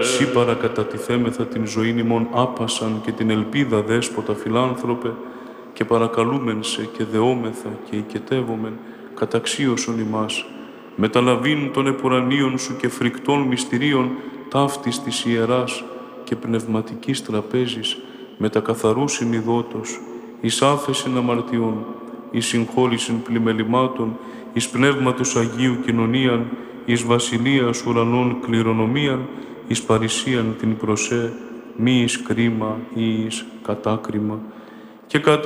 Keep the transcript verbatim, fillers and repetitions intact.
Σύ παρακατατιθέμεθα την ζωήν ημών άπασαν και την ελπίδα δέσποτα φιλάνθρωπε, και παρακαλούμεν σε και δεόμεθα και οικετεύομεν καταξίωσον ημάς, μεταλαβήν των επουρανίων σου και φρικτών μυστηρίων ταύτης της ιεράς και πνευματικής τραπέζης, με τα καθαρού συνειδότος, εις άφεσιν αμαρτιών, εις συγχώρησιν πλημελημάτων, εις πνεύματος Αγίου κοινωνίαν, εις βασιλείας ουρανών κληρονομίαν, εις παρησίαν την προσέ, μη εις κρίμα ή εις κατάκριμα, και κατά